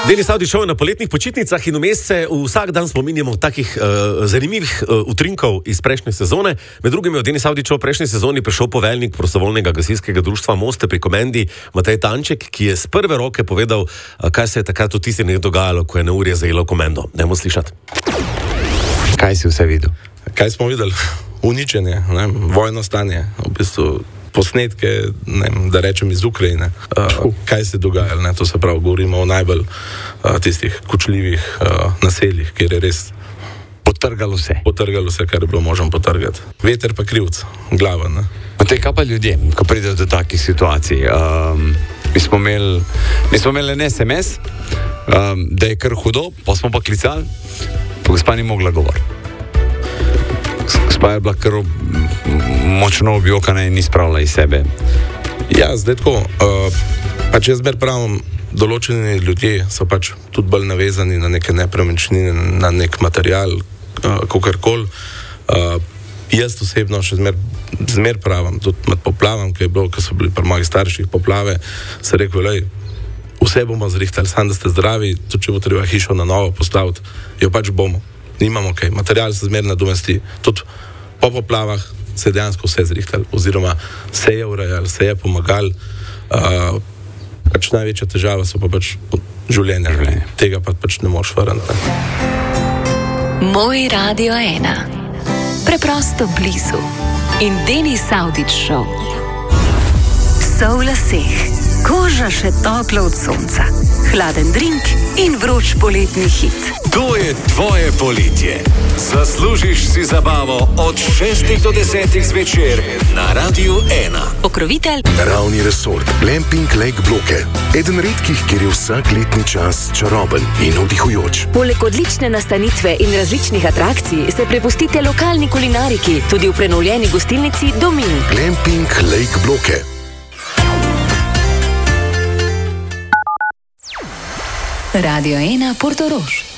Denis Avdić Show na poletnih počitnicah in vmes se vsak dan spominjamo takih zanimivih utrinkov iz prejšnje sezone. Med drugim je v Denis Avdić Show prejšnji sezoni prišel poveljnik prostovoljnega gasilskega društva Moste pri Komendi, Matej Tanček, ki je z prve roke povedal, kaj se je takrat v tistih dneh dogajalo, ko je neurje zajelo Komendo. Dajmo slišati. Kaj si vse videl? Kaj smo videli? Uničenje, vojno stanje, v bistvu posnetke, da rečem iz Ukrajine. Kaj se dogaja? To se pravi, govorimo o najbolj tistih kočljivih naseljih, kjer je res Potrgalo se, kar je bilo možno potrgati. Veter pa krivc, glava. Matej, kaj pa ljudje, ko pridejo do takih situacij? Mi smo imeli en SMS, da je kar hudo, pa smo pa klicali, pa gospa ni mogla govoriti. Gospa je bila kar močno objokana in ni spravila iz sebe. Ja, zdaj tako, pač jaz zmer pravim, določeni ljudje so pač tudi bolj navezani na neke nepremičnine, na nek material, kakorkoli. Jaz osebno še zmer pravim, tudi med poplavam, ki so bili pri mojih starših poplave, se rekel, vse bomo zrihtali, samo da ste zdravi, tudi če bo treba hišo na novo postaviti, jo pač bomo. Nimamo kaj, material se zmer nadomesti, tudi po poplavah se je dejansko vse zrihtali, oziroma se je urejali, se je pomagali. Pač največja težava so pa pač življenja. Tega pa pač ne moreš vrniti. Moj Radio 1. Preprosto blizu. In Denis Avdić Show. So v laseh, koža še topla od sonca, hladen drink in vroč poletni hit. To je tvoje poletje. Zaslužiš si zabavo od 6 do 10 zvečer na Radiu 1. Pokrovitelj Naravni resort Glamping Lake Bloke. Eden redkih, kjer je vsak letni čas čaroben in navdihujoč. Poleg odlične nastanitve in različnih atrakcij se prepustite lokalni kulinariki, tudi v prenovljeni gostilnici Domin. Glamping Lake Bloke. Radio 1 Portorož.